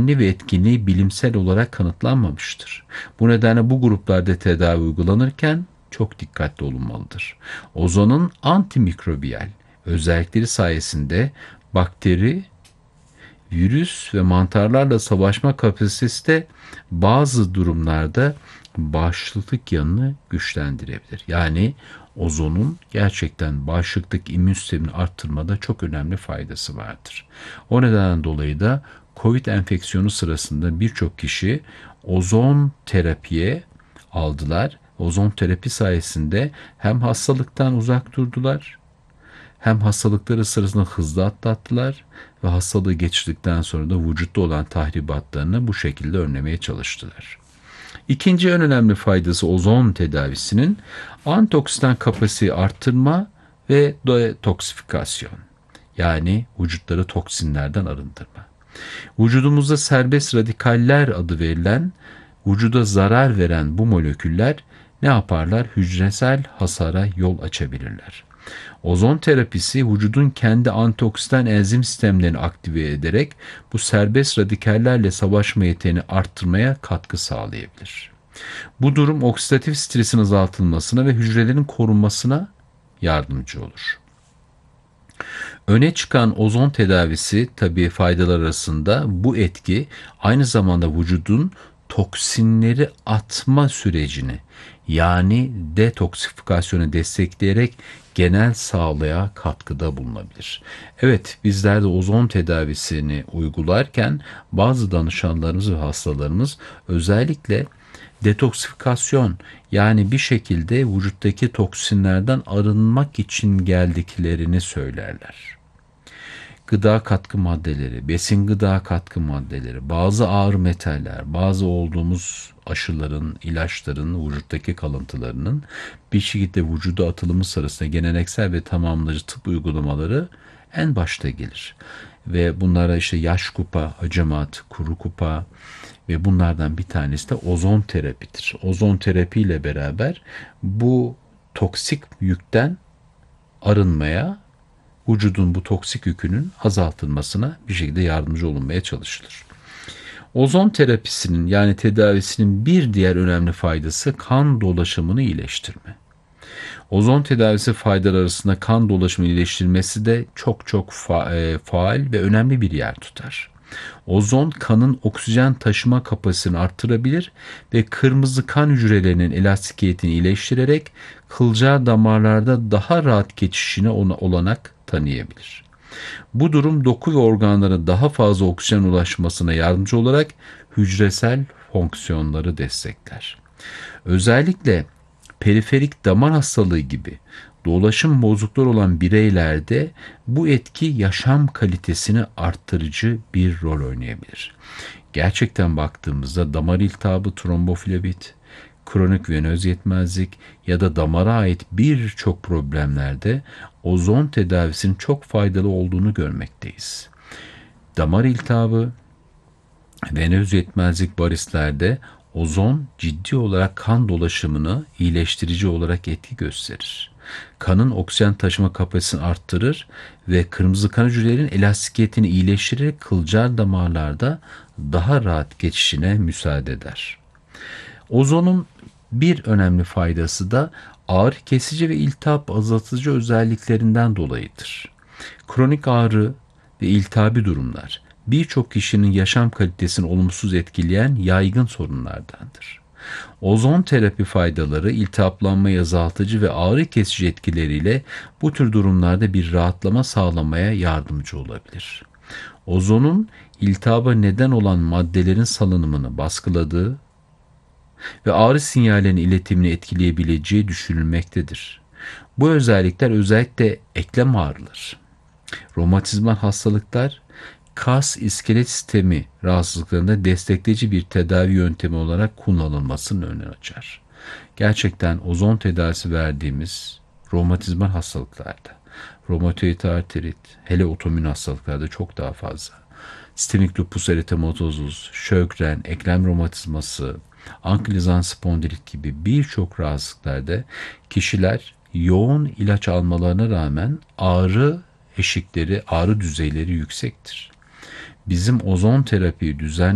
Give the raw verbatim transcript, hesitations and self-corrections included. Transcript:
güvenli ve etkinliği bilimsel olarak kanıtlanmamıştır. Bu nedenle bu gruplarda tedavi uygulanırken çok dikkatli olunmalıdır. Ozonun antimikrobiyal özellikleri sayesinde bakteri, virüs ve mantarlarla savaşma kapasitesi de bazı durumlarda bağışıklık yanını güçlendirebilir. Yani ozonun gerçekten bağışıklık immün sistemini arttırmada çok önemli faydası vardır. O nedenden dolayı da COVID enfeksiyonu sırasında birçok kişi ozon terapiye aldılar. Ozon terapi sayesinde hem hastalıktan uzak durdular, hem hastalıkları sırasında hızlı atlattılar ve hastalığı geçirdikten sonra da vücutta olan tahribatlarını bu şekilde önlemeye çalıştılar. İkinci en önemli faydası ozon tedavisinin antioksidan kapasiteyi arttırma ve detoksifikasyon. Yani vücutları toksinlerden arındırma. Vücudumuzda serbest radikaller adı verilen, vücuda zarar veren bu moleküller ne yaparlar? Hücresel hasara yol açabilirler. Ozon terapisi vücudun kendi antioksidan enzim sistemlerini aktive ederek bu serbest radikallerle savaşma yeteneğini arttırmaya katkı sağlayabilir. Bu durum oksidatif stresin azaltılmasına ve hücrelerin korunmasına yardımcı olur. Öne çıkan ozon tedavisi tabii faydalar arasında bu etki aynı zamanda vücudun toksinleri atma sürecini yani detoksifikasyonu destekleyerek genel sağlığa katkıda bulunabilir. Evet, bizler de ozon tedavisini uygularken bazı danışanlarımız ve hastalarımız özellikle detoksifikasyon yani bir şekilde vücuttaki toksinlerden arınmak için geldiklerini söylerler. Gıda katkı maddeleri, besin gıda katkı maddeleri, bazı ağır metaller, bazı olduğumuz aşıların, ilaçların, vücuttaki kalıntılarının bir şekilde vücuda atılımı sırasında geleneksel ve tamamlayıcı tıp uygulamaları en başta gelir. Ve bunlara işte yaş kupa, hacamat, kuru kupa ve bunlardan bir tanesi de ozon terapidir. Ozon terapi ile beraber bu toksik yükten arınmaya, vücudun bu toksik yükünün azaltılmasına bir şekilde yardımcı olunmaya çalışılır. Ozon terapisinin yani tedavisinin bir diğer önemli faydası kan dolaşımını iyileştirme. Ozon tedavisi faydaları arasında kan dolaşımı iyileştirmesi de çok çok fa- e, faal ve önemli bir yer tutar. Ozon kanın oksijen taşıma kapasitesini arttırabilir ve kırmızı kan hücrelerinin elastikiyetini iyileştirerek kılcal damarlarda daha rahat geçişine olanak tanıyabilir. Bu durum doku ve organlara daha fazla oksijen ulaşmasına yardımcı olarak hücresel fonksiyonları destekler. Özellikle periferik damar hastalığı gibi dolaşım bozukluğu olan bireylerde bu etki yaşam kalitesini arttırıcı bir rol oynayabilir. Gerçekten baktığımızda damar iltihabı, tromboflebit, kronik venöz yetmezlik ya da damara ait birçok problemlerde ozon tedavisinin çok faydalı olduğunu görmekteyiz. Damar iltihabı, venöz yetmezlik varislerde ozon ciddi olarak kan dolaşımını iyileştirici olarak etki gösterir. Kanın oksijen taşıma kapasitesini arttırır ve kırmızı kan hücrelerinin elastikiyetini iyileştirerek kılcal damarlarda daha rahat geçişine müsaade eder. Ozonun bir önemli faydası da ağrı kesici ve iltihap azaltıcı özelliklerinden dolayıdır. Kronik ağrı ve iltihabi durumlar birçok kişinin yaşam kalitesini olumsuz etkileyen yaygın sorunlardandır. Ozon terapi faydaları iltihaplanmayı azaltıcı ve ağrı kesici etkileriyle bu tür durumlarda bir rahatlama sağlamaya yardımcı olabilir. Ozonun iltihaba neden olan maddelerin salınımını baskıladığı ve ağrı sinyallerinin iletimini etkileyebileceği düşünülmektedir. Bu özellikler özellikle eklem ağrıları, romatizmal hastalıklar, kas iskelet sistemi rahatsızlıklarında destekleyici bir tedavi yöntemi olarak kullanılmasının önünü açar. Gerçekten ozon tedavisi verdiğimiz romatizmal hastalıklarda, romatoid artrit, hele otoimmün hastalıklarda çok daha fazla. Sistemik lupus eritematosus, Sjögren, eklem romatizması, ankilozan spondilit gibi birçok rahatsızlıklarda kişiler yoğun ilaç almalarına rağmen ağrı eşikleri, ağrı düzeyleri yüksektir. Bizim ozon terapiyi düzenli